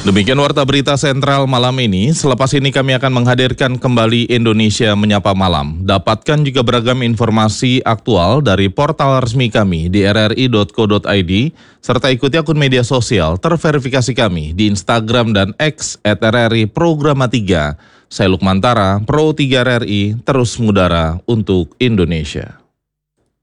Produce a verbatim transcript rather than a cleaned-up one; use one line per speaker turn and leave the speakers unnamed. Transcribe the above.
Demikian Warta Berita Sentral malam ini. Selepas ini kami akan menghadirkan kembali Indonesia Menyapa Malam. Dapatkan juga beragam informasi aktual dari portal resmi kami di r r i dot co dot i d, serta ikuti akun media sosial terverifikasi kami di Instagram dan X at r r i programa tiga. Saya Lukmantara, Pro tiga R R I, terus mengudara untuk Indonesia.